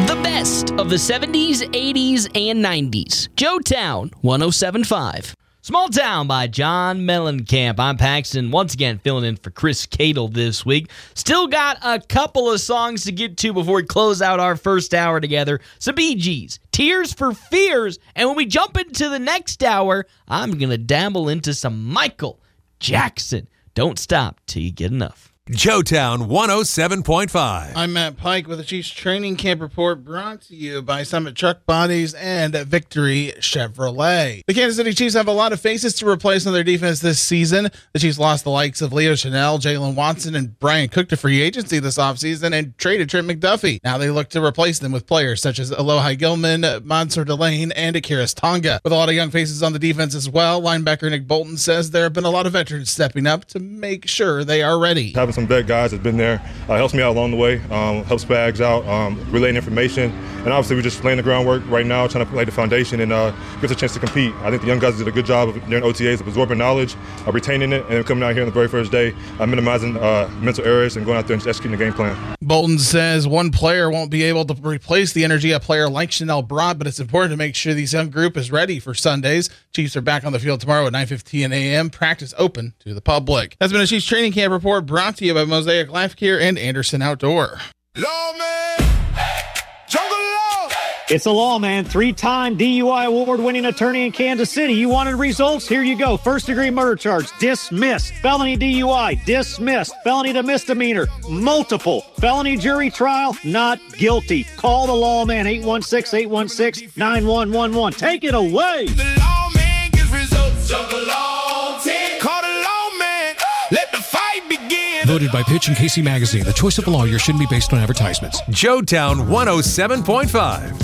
The best of the 70s, 80s, and 90s. Joetown 107.5. Small Town by John Mellencamp. I'm Paxton, once again filling in for Chris Cadle this week. Still got a couple of songs to get to before we close out our first hour together. Some Bee Gees, Tears for Fears, and when we jump into the next hour, I'm going to dabble into some Michael Jackson. Don't stop till you get enough. Joetown 107.5. I'm Matt Pike with the Chiefs Training Camp Report, brought to you by Summit Truck Bodies and Victory Chevrolet. The Kansas City Chiefs have a lot of faces to replace on their defense this season. The Chiefs lost the likes of Leo Chanel, Jalen Watson, and Brian Cook to free agency this offseason and traded Trent McDuffie. Now they look to replace them with players such as Alohi Gilman, Mansour Delane, and Akiris Tonga. With a lot of young faces on the defense as well, linebacker Nick Bolton says there have been a lot of veterans stepping up to make sure they are ready. Having some vet guys that's been there helps me out along the way, helps Spags out, relaying information, and obviously we're just laying the groundwork right now, trying to lay the foundation and give us a chance to compete. I think the young guys did a good job during OTAs of absorbing knowledge, retaining it, and coming out here on the very first day, minimizing mental errors and going out there and just executing the game plan. Bolton says one player won't be able to replace the energy a player like Chanel brought, but it's important to make sure this young group is ready for Sundays. Chiefs are back on the field tomorrow at 9:15 a.m. Practice open to the public. That's been a Chiefs Training Camp Report brought to you by Mosaic Life Care and Anderson Outdoor. Lawman, jungle law. It's a Lawman, 3-time DUI award-winning attorney in Kansas City. You wanted results? Here you go. First-degree murder charge, dismissed. Felony DUI, dismissed. Felony to misdemeanor, multiple. Felony jury trial, not guilty. Call the Lawman, 816-816-9111. Take it away. The lawman gets results. Jungle law team. Call the lawman. Let the fight begin. Voted by Pitch and Casey Magazine. The choice of a lawyer shouldn't be based on advertisements. Joetown 107.5.